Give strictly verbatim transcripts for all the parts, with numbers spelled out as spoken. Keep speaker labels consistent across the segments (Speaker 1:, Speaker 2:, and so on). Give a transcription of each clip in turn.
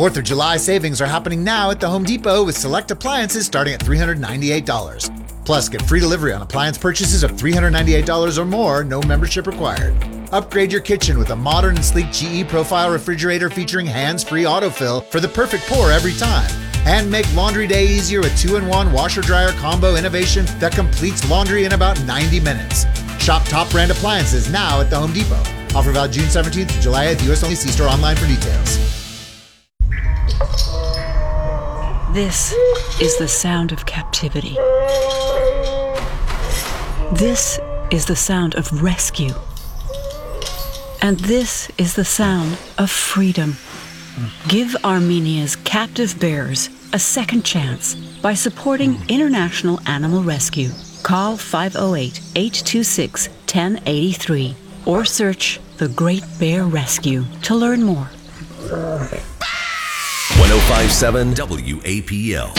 Speaker 1: fourth of July savings are happening now at the Home Depot with select appliances starting at three hundred ninety-eight dollars. Plus, get free delivery on appliance purchases of three hundred ninety-eight dollars or more, no membership required. Upgrade your kitchen with a modern and sleek G E Profile refrigerator featuring hands-free autofill for the perfect pour every time. And make laundry day easier with two in one washer-dryer combo innovation that completes laundry in about ninety minutes. Shop top brand appliances now at the Home Depot. Offer valid June seventeenth to July eighth. U S only. See store online for details.
Speaker 2: This is the sound of captivity. This is the sound of rescue. And this is the sound of freedom. Give Armenia's captive bears a second chance by supporting International Animal Rescue. Call five oh eight, eight two six, one oh eight three or search The Great Bear Rescue to learn more.
Speaker 3: one oh five point seven W A P L.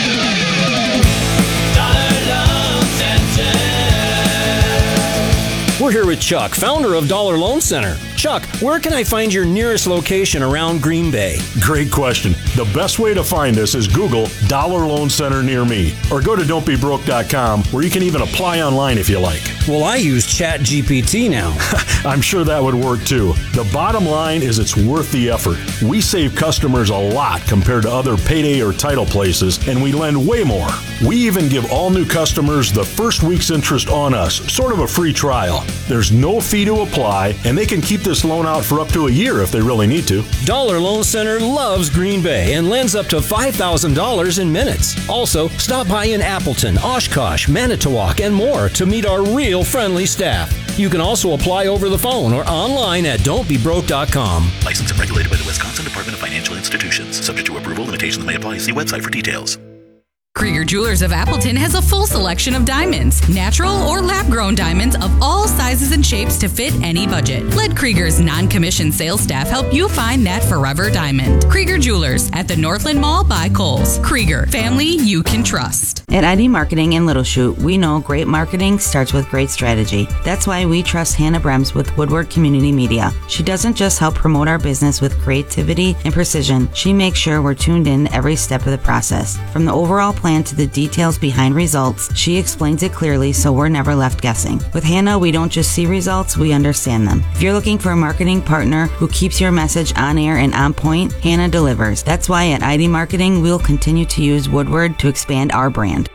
Speaker 4: We're here with Chuck, founder of Dollar Loan Center. Chuck, where can I find your nearest location around Green Bay?
Speaker 5: Great question. The best way to find us is Google Dollar Loan Center near me, or go to don't be broke dot com, where you can even apply online if you like.
Speaker 4: Well, I use Chat G P T now.
Speaker 5: I'm sure that would work too. The bottom line is it's worth the effort. We save customers a lot compared to other payday or title places, and we lend way more. We even give all new customers the first week's interest on us, sort of a free trial. There's no fee to apply, and they can keep this loan out for up to a year if they really need to.
Speaker 4: Dollar Loan Center loves Green Bay and lends up to five thousand dollars in minutes. Also, stop by in Appleton, Oshkosh, Manitowoc, and more to meet our real friendly staff. You can also apply over the phone or online at don't be broke dot com.
Speaker 6: Licensed and regulated by the Wisconsin Department of Financial Institutions. Subject to approval, limitations may apply. See website for details.
Speaker 7: Krieger Jewelers of Appleton has a full selection of diamonds, natural or lab-grown diamonds of all sizes and shapes to fit any budget. Let Krieger's non-commissioned sales staff help you find that forever diamond. Krieger Jewelers at the Northland Mall by Kohl's. Krieger, family you can trust.
Speaker 8: At I D Marketing in Little Chute, we know great marketing starts with great strategy. That's why we trust Hannah Brems with Woodward Community Media. She doesn't just help promote our business with creativity and precision. She makes sure we're tuned in every step of the process. From the overall plan to the details behind results, she explains it clearly so we're never left guessing. With Hannah, we don't just see results, we understand them. If you're looking for a marketing partner who keeps your message on air and on point, Hannah delivers. That's why at I D Marketing, we'll continue to use Woodward to expand our brand.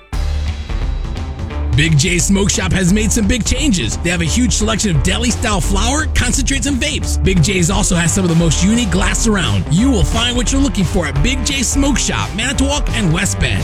Speaker 9: Big J's Smoke Shop has made some big changes. They have a huge selection of deli-style flower, concentrates, and vapes. Big J's also has some of the most unique glass around. You will find what you're looking for at Big J's Smoke Shop, Manitowoc and West Bend.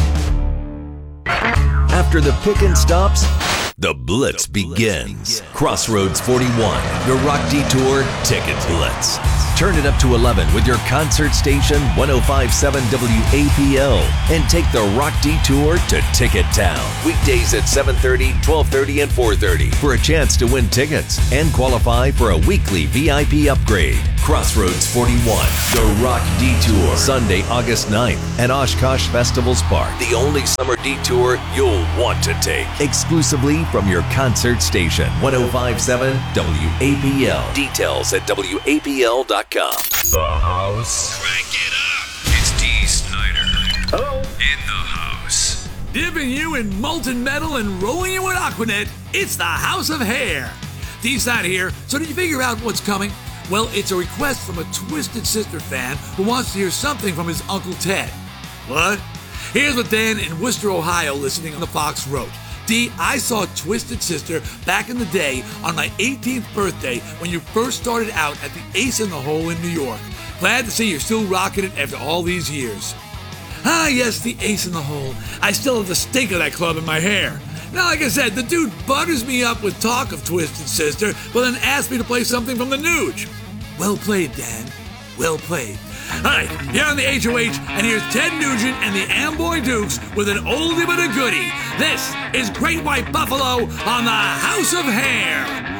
Speaker 3: After the pickin' stops, the Blitz begins. Crossroads forty-one, your Rock Detour Ticket Blitz. Turn it up to eleven with your concert station one oh five point seven W A P L and take the Rock Detour to Ticket Town. Weekdays at seven thirty, twelve thirty, and four thirty for a chance to win tickets and qualify for a weekly V I P upgrade. Crossroads forty-one, the Rock Detour. Sunday, August ninth at Oshkosh Festivals Park. The only summer detour you'll want to take. Exclusively from your concert station one oh five point seven W A P L. Details at W A P L dot com.
Speaker 10: The house.
Speaker 11: Crank it up. It's D. Snyder.
Speaker 10: Hello.
Speaker 11: In the house.
Speaker 12: Dipping you in molten metal and rolling you in Aquanet, it's the House of Hair. D. Snyder here. So did you figure out what's coming? Well, it's a request from a Twisted Sister fan who wants to hear something from his Uncle Ted. What? Here's what Dan in Worcester, Ohio, listening on the Fox wrote. D, I saw Twisted Sister back in the day on my eighteenth birthday when you first started out at the Ace in the Hole in New York. Glad to see you're still rocking it after all these years. Ah, yes, the Ace in the Hole. I still have the stink of that club in my hair. Now, like I said, the dude butters me up with talk of Twisted Sister, but then asks me to play something from the Nuge. Well played, Dan. Well played. All right, here on the H O H, and here's Ted Nugent and the Amboy Dukes with an oldie but a goodie. This is Great White Buffalo on the House of Hair.